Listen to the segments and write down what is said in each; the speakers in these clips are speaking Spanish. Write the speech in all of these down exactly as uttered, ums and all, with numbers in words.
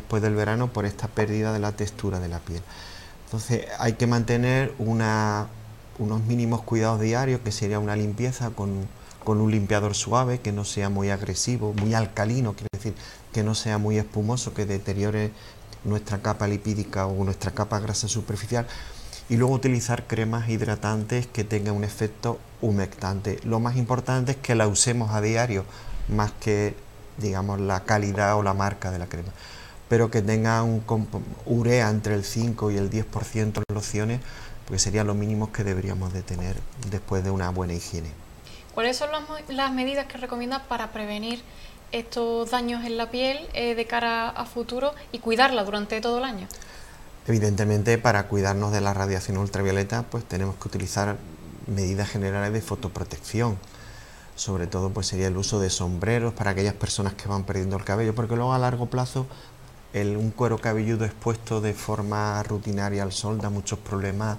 después del verano por esta pérdida de la textura de la piel. Entonces hay que mantener una, unos mínimos cuidados diarios, que sería una limpieza con, con un limpiador suave, que no sea muy agresivo, muy alcalino, quiere decir que no sea muy espumoso, que deteriore nuestra capa lipídica o nuestra capa grasa superficial. Y luego utilizar cremas hidratantes que tengan un efecto humectante. Lo más importante es que la usemos a diario, más que, digamos, la calidad o la marca de la crema, pero que tenga un urea entre el cinco y el diez por ciento en lociones, porque serían los mínimos que deberíamos de tener después de una buena higiene. ¿Cuáles son las, las medidas que recomiendas para prevenir estos daños en la piel eh, de cara a futuro y cuidarla durante todo el año? Evidentemente, para cuidarnos de la radiación ultravioleta, pues tenemos que utilizar medidas generales de fotoprotección. Sobre todo, pues sería el uso de sombreros para aquellas personas que van perdiendo el cabello, porque luego a largo plazo el, un cuero cabelludo expuesto de forma rutinaria al sol da muchos problemas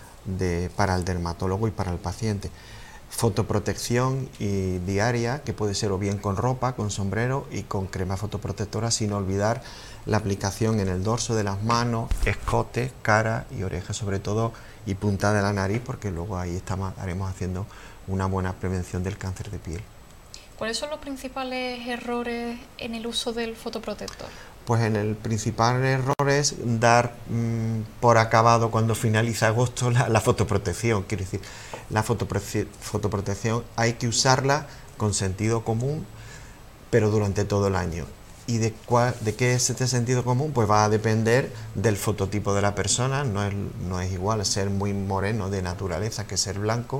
de, para el dermatólogo y para el paciente. Fotoprotección y diaria, que puede ser o bien con ropa, con sombrero y con crema fotoprotectora, sin olvidar la aplicación en el dorso de las manos, escote, cara y orejas, sobre todo, y punta de la nariz, porque luego ahí estamos, haremos haciendo una buena prevención del cáncer de piel. ¿Cuáles son los principales errores en el uso del fotoprotector? Pues en el principal error es dar mmm, por acabado cuando finaliza agosto la, la fotoprotección. Quiero decir, la fotoprote fotoprotección hay que usarla con sentido común, pero durante todo el año. ¿Y de, cuál, de qué es este sentido común? Pues va a depender del fototipo de la persona. No es, no es igual ser muy moreno de naturaleza que ser blanco,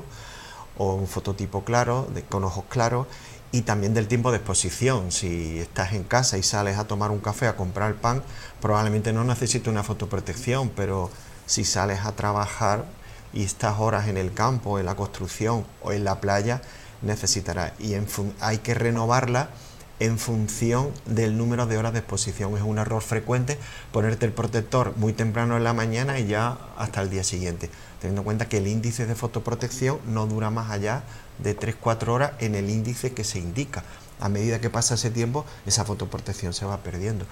o un fototipo claro, de, con ojos claros, y también del tiempo de exposición. Si estás en casa y sales a tomar un café, a comprar pan, probablemente no necesites una fotoprotección, pero si sales a trabajar y estás horas en el campo, en la construcción o en la playa, necesitarás, y en hay que renovarla en función del número de horas de exposición. Es un error frecuente ponerte el protector muy temprano en la mañana y ya hasta el día siguiente, teniendo en cuenta que el índice de fotoprotección no dura más allá de tres a cuatro horas en el índice que se indica. A medida que pasa ese tiempo, esa fotoprotección se va perdiendo.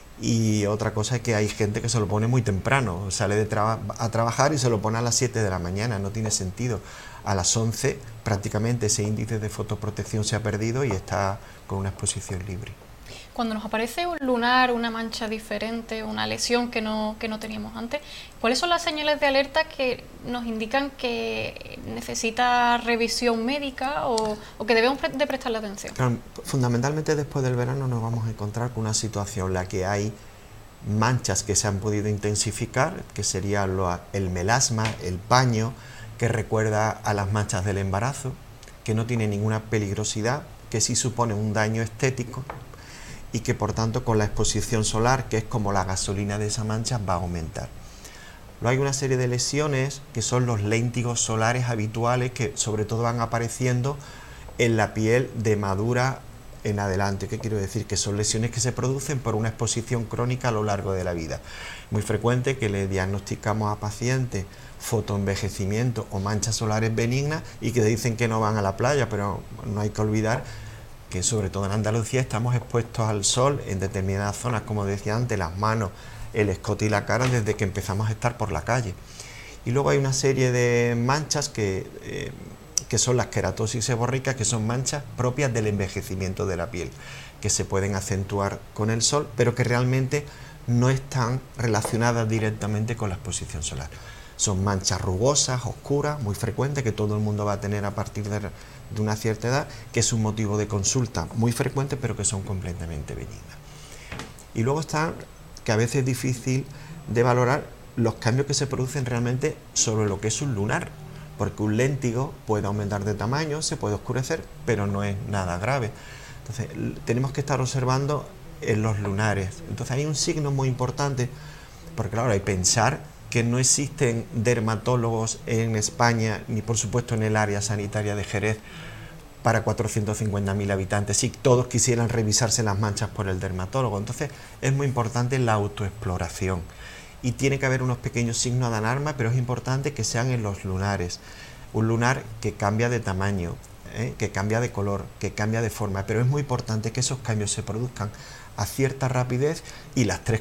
Y otra cosa es que hay gente que se lo pone muy temprano, sale de traba a trabajar y se lo pone a las siete de la mañana, no tiene sentido. A las once prácticamente ese índice de fotoprotección se ha perdido y está con una exposición libre. Cuando nos aparece un lunar, una mancha diferente, una lesión que no, que no teníamos antes, ¿cuáles son las señales de alerta que nos indican que necesita revisión médica o, o que debemos de prestarle atención? Claro, fundamentalmente después del verano nos vamos a encontrar con una situación en la que hay manchas que se han podido intensificar, que sería lo, el melasma, el paño, que recuerda a las manchas del embarazo, que no tiene ninguna peligrosidad, que sí supone un daño estético, y que por tanto con la exposición solar, que es como la gasolina de esa mancha, va a aumentar. Luego hay una serie de lesiones que son los léntigos solares habituales, que sobre todo van apareciendo en la piel de madura en adelante. ¿Qué quiero decir? Que son lesiones que se producen por una exposición crónica a lo largo de la vida. Muy frecuente que le diagnosticamos a pacientes fotoenvejecimiento o manchas solares benignas y que dicen que no van a la playa, pero no hay que olvidar que sobre todo en Andalucía estamos expuestos al sol en determinadas zonas, como decía antes, las manos, el escote y la cara, desde que empezamos a estar por la calle. Y luego hay una serie de manchas que, eh, que son las queratosis seborreicas, que son manchas propias del envejecimiento de la piel, que se pueden acentuar con el sol, pero que realmente no están relacionadas directamente con la exposición solar. Son manchas rugosas, oscuras, muy frecuentes, que todo el mundo va a tener a partir de, de una cierta edad, que es un motivo de consulta muy frecuente, pero que son completamente benignas. Y luego está, que a veces es difícil de valorar los cambios que se producen realmente sobre lo que es un lunar, porque un léntigo puede aumentar de tamaño, se puede oscurecer, pero no es nada grave. Entonces, tenemos que estar observando en los lunares. Entonces, hay un signo muy importante, porque claro, hay que pensar que no existen dermatólogos en España, ni por supuesto en el área sanitaria de Jerez, para cuatrocientos cincuenta mil habitantes, si todos quisieran revisarse las manchas por el dermatólogo. Entonces es muy importante la autoexploración y tiene que haber unos pequeños signos de alarma, pero es importante que sean en los lunares. Un lunar que cambia de tamaño, ¿eh? que cambia de color, que cambia de forma, pero es muy importante que esos cambios se produzcan a cierta rapidez y las tres